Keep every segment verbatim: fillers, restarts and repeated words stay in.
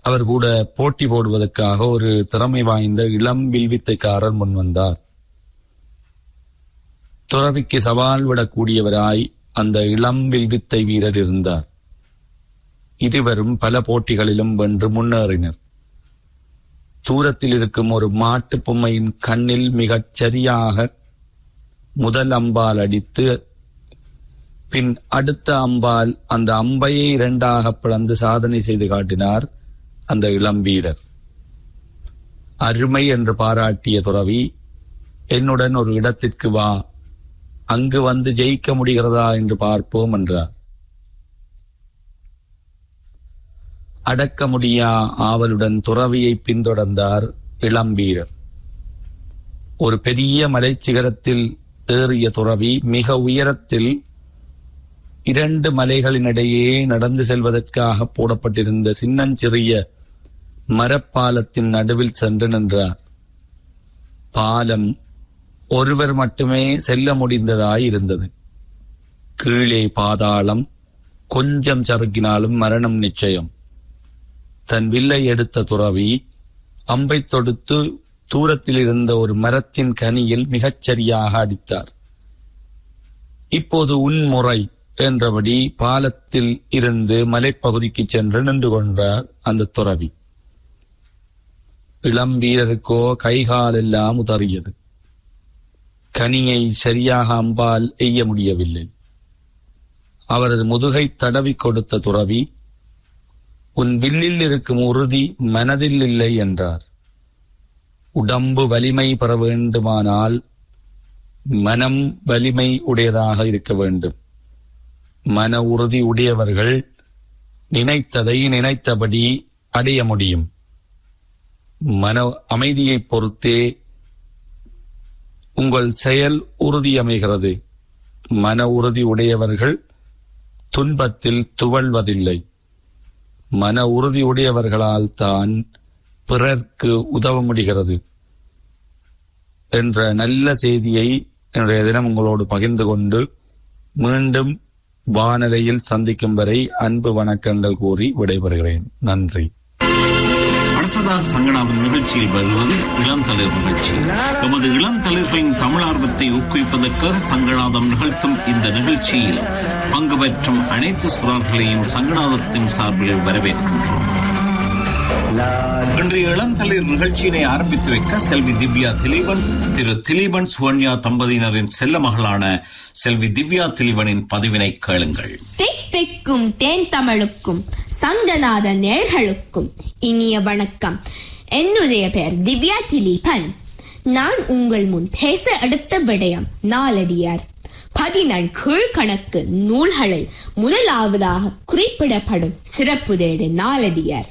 அவர் கூட போட்டி போடுவதற்காக ஒரு திறமை வாய்ந்த இளம் வில்வித்தைக்காரர் முன்வந்தார். துறவிக்கு சவால் விடக்கூடியவராய் அந்த இளம் வில்வித்தை வீரர் இருந்தார். இருவரும் பல போட்டிகளிலும் வென்று முன்னேறினர். தூரத்தில் இருக்கும் ஒரு மாட்டு பொம்மையின் கண்ணில் மிகச் சரியாக முதல் அம்பால் அடித்து பின் அடுத்த அம்பால் அந்த அம்பையை இரண்டாக பிளந்து சாதனை செய்து காட்டினார் அந்த இளம் வீரர். அருமை என்று பாராட்டிய துறவி, என்னுடன் ஒரு இடத்திற்கு வா, அங்கு வந்து ஜெயிக்க முடிகிறதா என்று பார்ப்போம் என்றார். அடக்க முடியா ஆவலுடன் துறவியை பின்தொடர்ந்தார் இளம் வீரர். ஒரு பெரிய மலைச்சிகரத்தில் ஏறிய துறவி மிக உயரத்தில் இரண்டு மலைகளினிடையே நடந்து செல்வதற்காக போடப்பட்டிருந்த சின்னஞ்சிறிய மரப்பாலத்தின் நடுவில் சென்று நின்றார். பாலம் ஒருவர் மட்டுமே செல்ல முடிந்ததாய் இருந்தது. கீழே பாதாளம், கொஞ்சம் சறுக்கினாலும் மரணம் நிச்சயம். தன் வில்லை எடுத்த துறவி அம்பை தொடுத்து தூரத்தில் இருந்த ஒரு மரத்தின் கனியில் மிகச்சரியாக அடித்தார். இப்போது உன்முறை என்றபடி பாலத்தில் இருந்து மலைப்பகுதிக்கு சென்று நின்று கொண்டார் அந்த துறவி. இளம் வீரருக்கோ கைகால் எல்லாம் உதறியது. கனியை சரியாக அம்பால் எய்ய முடியவில்லை. அவரது முதுகை தடவி கொடுத்த துறவி, உன் வில்லில் இருக்கும் உறுதி மனதில் இல்லை என்றார். உடம்பு வலிமை பெற வேண்டுமானால் மனம் வலிமை உடையதாக இருக்க வேண்டும். மன உறுதி உடையவர்கள் நினைத்ததை நினைத்தபடி அடைய முடியும். மன அமைதியை பொறுத்தே உங்கள் செயல் உறுதி அமைகிறது. மன உறுதி உடையவர்கள் துன்பத்தில் துவள்வதில்லை. மன உறுதி உடையவர்களால் தான் பிறர்க்கு உதவ முடிகிறது என்ற நல்ல செய்தியை இன்றைய தினம் உங்களோடு பகிர்ந்து கொண்டு மீண்டும் வானலையில் சந்திக்கும் வரை அன்பு வணக்கங்கள் கூறி விடைபெறுகிறேன். நன்றி. அடுத்ததாக சங்கடாவின் நிகழ்ச்சியில் வருவது இளம் தளிர் நிகழ்ச்சி. எமது இளம் தளிர்களின் தமிழார்வத்தை ஊக்குவிப்பதற்காக சங்கடாதம் நிகழ்த்தும் இந்த நிகழ்ச்சியில் பங்கு பெற்றும் அனைத்து சுரர்களையும் சங்கடாதத்தின் சார்பில் வரவேற்கின்றோம். இன்றைய இளம் தளிர் நிகழ்ச்சியினை ஆரம்பித்து வைக்க செல்வி திவ்யா திலீபன், திரு திலீபன் சுவன்யா தம்பதியினரின் செல்ல மகளான செல்வி திவ்யா திலீபனின் பதிவினை கேளுங்கள். திக்கும் தேன் தமிழுக்கும் சங்கநாத நேர்களுக்கும் இனிய வணக்கம். என்னுடைய பெயர் திவ்யா திலீபன். நான் உங்கள் முன் பேச எடுத்த விடயம் நாலடியார். பதினெண் கீழ்கணக்கு நூல்களில் முதலாவதாக குறிப்பிடப்படும் சிறப்புதேடு நாலடியார்.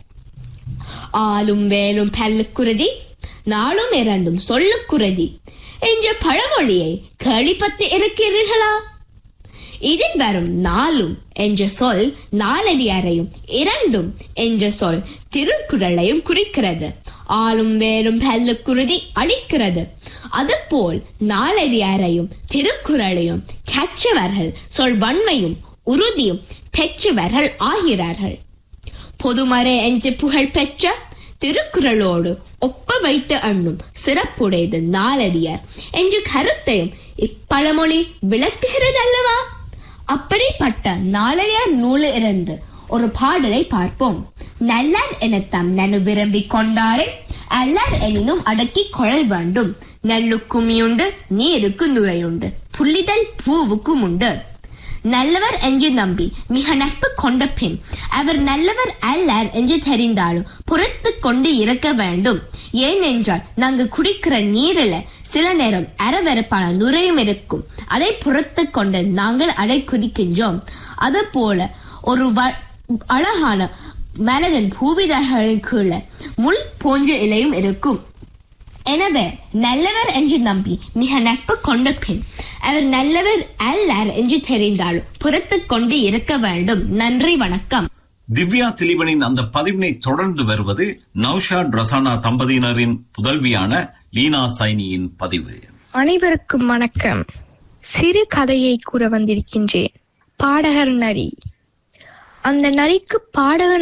ஆளும் வேலும் பல்லுக்குருதி, நாளும் இறந்தும் சொல்லுக்குருதி என்ற பழமொழியை கேள்விப்பட்டு இருக்கிறீர்களா? இதில் வரும் நாளும் என்ற சொல் நாலடியாரையும், இரண்டும் என்ற சொல் திருக்குறளையும் குறிக்கிறது. ஆளும் வேலும் பல்லுக்குருதி அளிக்கிறது. அதுபோல் நாலடியாரையும் திருக்குறளையும் கற்றவர்கள் சொல் வன்மையும் உறுதியும் பெற்றவர்கள் ஆகிறார்கள். பொதுமறை என்று புகழ் பெற்ற திருக்குறளோடு ஒப்ப வைத்து எண்ணும் சிறப்புடையது நாலடியார் என்ற கருத்தையும் இப்பழமொழி விளக்குகிறது அல்லவா? அப்படிப்பட்ட நாலடியார் நூலில் இருந்து ஒரு பாடலை பார்ப்போம். நல்லார் எனத்தாம் நனு விரும்பி கொண்டாரே, அல்லார் எனினும் அடக்கி கொழல் வேண்டும். நெல்லுக்கும் உண்டு, நீருக்கு நுரையுண்டு, புள்ளிதழ் பூவுக்கும் உண்டு. நல்லவர் என்று நம்பி மிக நட்பு கொண்ட பின் அவர் நல்லவர் அல்லர் என்று தெரிந்தாலும் பொறுத்து கொண்டு இருக்க வேண்டும். ஏனென்றால் நாங்கள் குடிக்கிற நீரில சில நேரம் அரவரப்பான நுரையும் இருக்கும். அதை பொறுத்து கொண்டு நாங்கள் அடை குதிக்கின்றோம். அது போல ஒரு அழகான மலரின் பூவிதழ்களின் கீழே முள் போன்ற இலையும் இருக்கும். எனவே நல்லவர் என்று நம்பி மிக நட்பு கொண்ட பின் அவர் நல்லவர் அல்லர் என்று தெரிந்தாலும் பொறுத்து கொண்டு இருக்க வேண்டும். நன்றி, வணக்கம். திவ்யா திலீபனின் அந்த பதிவினை தொடர்ந்து வருவது நௌஷாத் ரசானா தம்பதியினரின் புதல்வியான லீனா சைனியின் பதிவு. அனைவருக்கும் வணக்கம். சிறு கதையை கூற வந்திருக்கின்றேன். பாடகர் நரி. அந்த நரிக்கு பாடகன்